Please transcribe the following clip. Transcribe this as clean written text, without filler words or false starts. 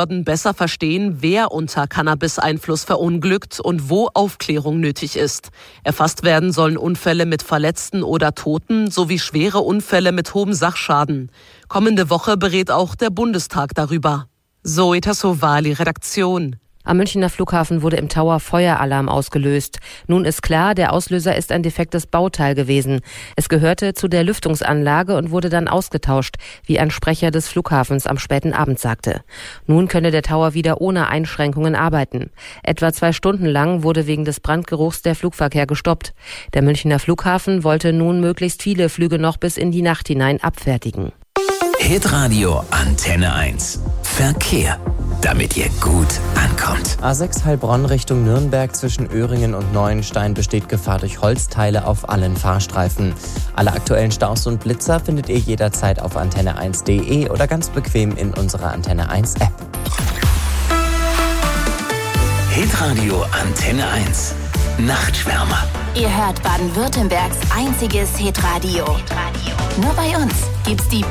Behörden besser verstehen, wer unter Cannabis-Einfluss verunglückt und wo Aufklärung nötig ist. Erfasst werden sollen Unfälle mit Verletzten oder Toten sowie schwere Unfälle mit hohem Sachschaden. Kommende Woche berät auch der Bundestag darüber. Zoe Tassovali, Redaktion. Am Münchner Flughafen wurde im Tower Feueralarm ausgelöst. Nun ist klar, der Auslöser ist ein defektes Bauteil gewesen. Es gehörte zu der Lüftungsanlage und wurde dann ausgetauscht, wie ein Sprecher des Flughafens am späten Abend sagte. Nun könne der Tower wieder ohne Einschränkungen arbeiten. Etwa 2 Stunden lang wurde wegen des Brandgeruchs der Flugverkehr gestoppt. Der Münchner Flughafen wollte nun möglichst viele Flüge noch bis in die Nacht hinein abfertigen. Hitradio Antenne 1. Verkehr. Damit ihr gut ankommt. A6 Heilbronn Richtung Nürnberg zwischen Öhringen und Neuenstein besteht Gefahr durch Holzteile auf allen Fahrstreifen. Alle aktuellen Staus und Blitzer findet ihr jederzeit auf antenne1.de oder ganz bequem in unserer Antenne 1 App. Hitradio Antenne 1. Nachtschwärmer. Ihr hört Baden-Württembergs einziges Hitradio. Nur bei uns gibt's die